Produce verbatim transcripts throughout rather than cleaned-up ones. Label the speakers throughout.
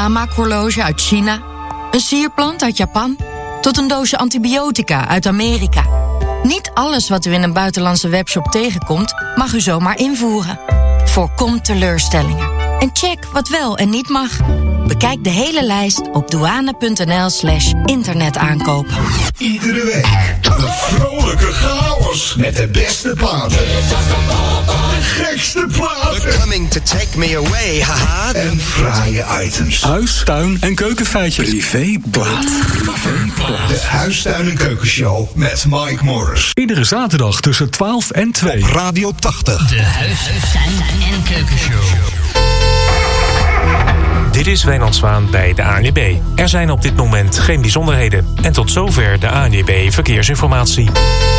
Speaker 1: namaakhorloge uit China, een sierplant uit Japan, tot een doosje antibiotica uit Amerika. Niet alles wat u in een buitenlandse webshop tegenkomt, mag u zomaar invoeren. Voorkom teleurstellingen. En check wat wel en niet mag. Bekijk de hele lijst op douane.nl slash internetaankopen.
Speaker 2: Iedere week een vrolijke chaos met de beste platen. De gekste platen.
Speaker 3: They're coming to take me away, haha.
Speaker 2: En fraaie items.
Speaker 4: Huis, tuin en keukenfeitjes. Privéplaat.
Speaker 2: De Huistuin- en Keukenshow met Mike Morris.
Speaker 4: Iedere zaterdag tussen twaalf en twee.
Speaker 2: Radio tachtig.
Speaker 5: De Huistuin- en Keukenshow.
Speaker 6: Dit is Wijnand Zwaan bij de A N W B. Er zijn op dit moment geen bijzonderheden. En tot zover de A N W B Verkeersinformatie.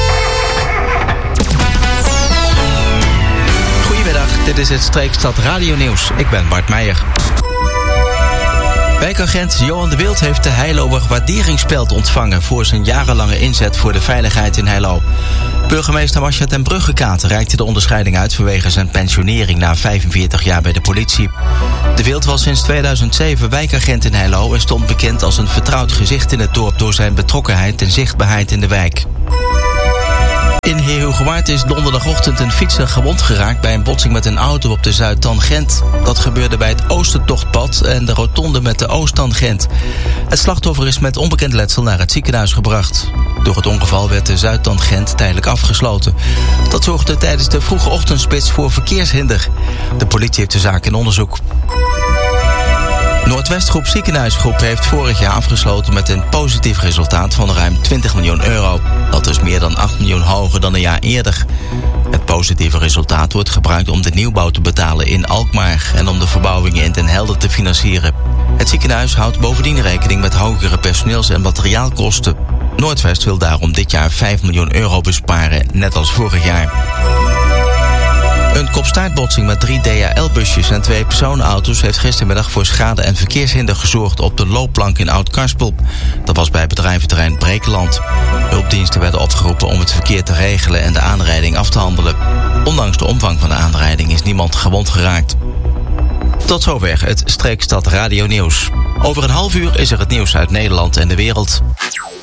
Speaker 7: Goedemiddag, dit is het Streekstad Radio Nieuws. Ik ben Bart Meijer. Wijkagent Johan de Wild heeft de Heilower waarderingsspeld ontvangen voor zijn jarenlange inzet voor de veiligheid in Heilo. Burgemeester Masja ten Bruggekaat reikte de onderscheiding uit vanwege zijn pensionering na vijfenveertig jaar bij de politie. De Wild was sinds tweeduizend zeven wijkagent in Heilo en stond bekend als een vertrouwd gezicht in het dorp door zijn betrokkenheid en zichtbaarheid in de wijk. In Heerhugowaard is donderdagochtend een fietser gewond geraakt bij een botsing met een auto op de Zuidtangent. Dat gebeurde bij het Oostertochtpad en de rotonde met de Oosttangent. Het slachtoffer is met onbekend letsel naar het ziekenhuis gebracht. Door het ongeval werd de Zuidtangent tijdelijk afgesloten. Dat zorgde tijdens de vroege ochtendspits voor verkeershinder. De politie heeft de zaak in onderzoek. Noordwestgroep Ziekenhuisgroep heeft vorig jaar afgesloten met een positief resultaat van ruim twintig miljoen euro. Dat is meer dan acht miljoen hoger dan een jaar eerder. Het positieve resultaat wordt gebruikt om de nieuwbouw te betalen in Alkmaar en om de verbouwingen in Den Helder te financieren. Het ziekenhuis houdt bovendien rekening met hogere personeels- en materiaalkosten. Noordwest wil daarom dit jaar vijf miljoen euro besparen, net als vorig jaar. Een kopstaartbotsing met drie D H L-busjes en twee personenauto's heeft gistermiddag voor schade en verkeershinder gezorgd op de loopplank in Oud-Karspel. Dat was bij bedrijventerrein Brekeland. Hulpdiensten werden opgeroepen om het verkeer te regelen en de aanrijding af te handelen. Ondanks de omvang van de aanrijding is niemand gewond geraakt. Tot zover het Streekstad Radio Nieuws. Over een half uur is er het nieuws uit Nederland en de wereld.